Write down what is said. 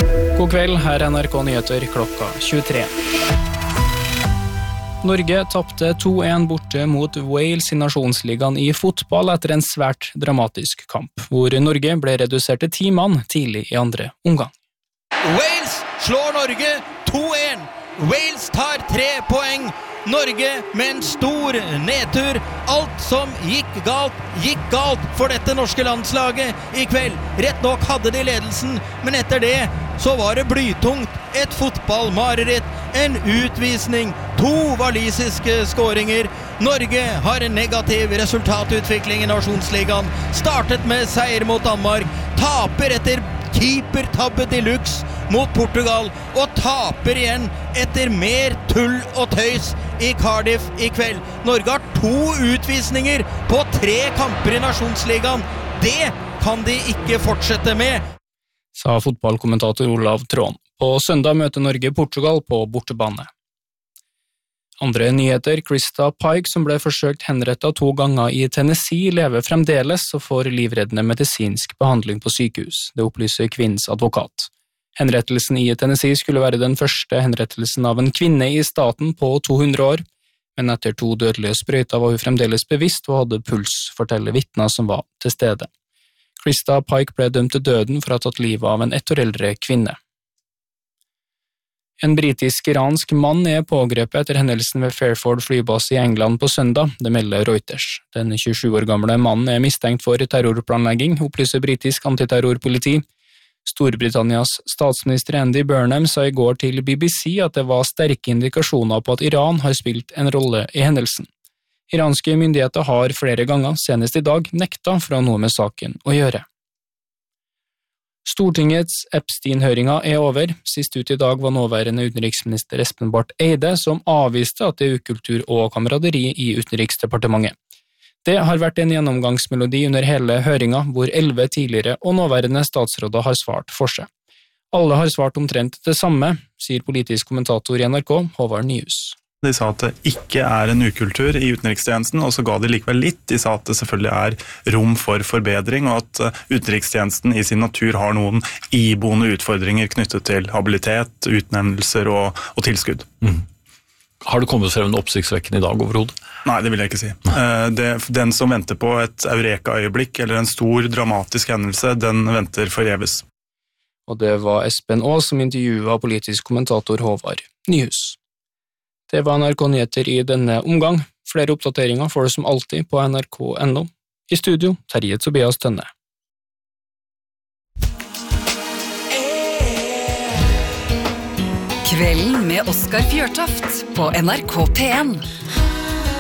God kveld, her NRK Nyheter klokka 23. Norge tappte 2-1 borte mot Wales i Nasjonsligaen i fotball etter en svært dramatisk kamp, hvor Norge ble redusert til 10 mann tidlig i andre omgang. Wales slår Norge 2-1. Wales tar 3 poeng. Norge med en stor nedtur. Alt som gikk galt for dette norske landslaget i kveld. Rett nok hadde de ledelsen, men etter det så var det blytungt. Et fotballmareritt, en utvisning, 2 walisiske skåringer. Norge har en negativ resultatutvikling i Nasjonsligaen. Startet med seier mot Danmark, taper etter keepertabbe deluxe mot Portugal, og taper igjen etter mer tull og tøys i Cardiff i kveld. Norge har 2 utvisninger på 3 kamper i Nasjonsligaen. Det kan de ikke fortsette med, sa fotballkommentator Olav Trån. På søndag møter Norge Portugal på bortebane. Andre nyheter, Krista Pike, som ble forsøkt henrettet 2 ganger i Tennessee, lever fremdeles og får livreddende medisinsk behandling på sykehus. Det opplyser kvinnens advokat. Henrettelsen i Tennessee skulle være den første henrettelsen av en kvinne i staten på 200 år, men etter 2 dødelige sprøyter var hun fremdeles bevisst og hadde puls, forteller vitner som var til stede. Krista Pike ble dømt til døden for å ha tatt livet av en 1 år eldre kvinne. En britisk-iransk mann er pågrepet etter hendelsen ved Fairford flybase i England på søndag, det melder Reuters. Den 27 år gamle mannen er mistenkt for terrorplanlegging, opplyser britisk antiterrorpoliti. Storbritannias statsminister Andy Burnham sa i går til BBC at det var sterke indikasjoner på at Iran har spilt en rolle i hendelsen. Iranske myndigheter har flere ganger, senest i dag, nekta for å ha noe med saken å gjøre. Stortingets Epstein-høringer er over. Sist ut i dag var nåværende utenriksminister Espen Barth Eide, som avviste at det er ukultur og kameraderi i Utenriksdepartementet. Det har vært en gjennomgangsmelodi under hele høringen, hvor 11 tidligere og nåværende statsråder har svart for seg. Alle har svart omtrent det samme, sier politisk kommentator i NRK, Håvard Nyhus. De sa at det ikke er en ukultur i utenrikstjenesten, og så ga de likevel litt. De sa at det selvfølgelig er rom for forbedring, og at utenrikstjenesten i sin natur har noen iboende utfordringer knyttet til habilitet, utnevnelser og tilskudd. Har det kommet frem en oppsiktsvekkende i dag overhodet? Nei, det vil jeg ikke si. Den som venter på et eureka-øyeblikk eller en stor dramatisk hendelse, den venter forgjeves. Og det var Espen Aas som intervjuet politisk kommentator Håvard Nyhus. Det var NRK Nyheter i denne omgang. Flere oppdateringer får du som alltid på nrk.no. I studio, Terje Tobias Tønne. Kvelden med Oskar Fjørtoft på NRK P1.